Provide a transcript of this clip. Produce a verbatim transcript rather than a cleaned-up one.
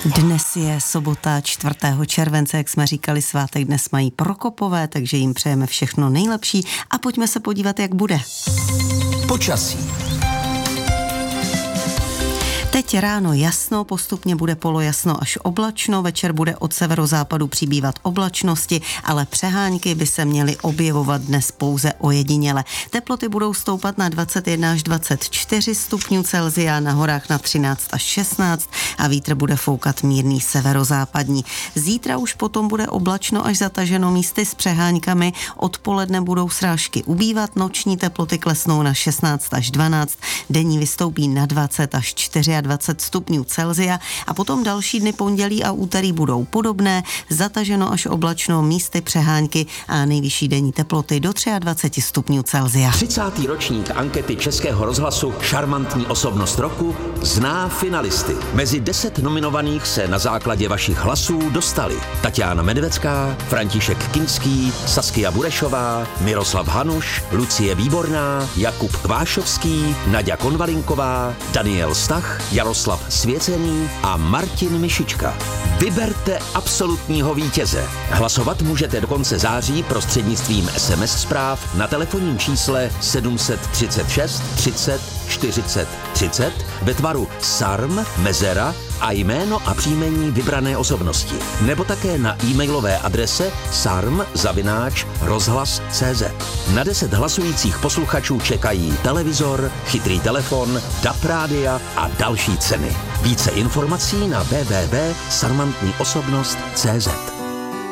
Dnes je sobota čtvrtého července, jak jsme říkali, svátek dnes mají Prokopové, takže jim přejeme všechno nejlepší a pojďme se podívat, jak bude. Počasí. Teď ráno jasno, postupně bude polojasno až oblačno, večer bude od severozápadu přibývat oblačnosti, ale přehánky by se měly objevovat dnes pouze ojediněle. Teploty budou stoupat na dvacet jedna až dvacet čtyři stupňů Celsia, na horách na třináct až šestnáct a vítr bude foukat mírný severozápadní. Zítra už potom bude oblačno až zataženo místy s přehánkami, odpoledne budou srážky ubývat, noční teploty klesnou na šestnáct až dvanáct, denní vystoupí na dvacet až dvacet čtyři stupňů Celsia a potom další dny pondělí a úterý budou podobné, zataženo až oblačno, místy přehánky a nejvyšší denní teploty do dvacet tři stupňů Celsia. třicátý ročník ankety Českého rozhlasu Šarmantní osobnost roku zná finalisty. Mezi deset nominovaných se na základě vašich hlasů dostali Tatiana Medvecká, František Kinský, Saskia Burešová, Miroslav Hanuš, Lucie Výborná, Jakub Kvášovský, Naďa Konvalinková, Daniel Stach, Jaroslav Svěcený a Martin Mišička. Vyberte absolutního vítěze. Hlasovat můžete do konce září prostřednictvím es em es zpráv na telefonním čísle sedm set třicet šest třicet čtyřicet třicet ve tvaru S A R M, mezera a jméno a příjmení vybrané osobnosti. Nebo také na e-mailové adrese sarm zavináč rozhlas tečka cé zet. Na deset hlasujících posluchačů čekají televizor, chytrý telefon, D A B rádia a další ceny. Více informací na w w w tečka sarmantní osobnost tečka cé zet.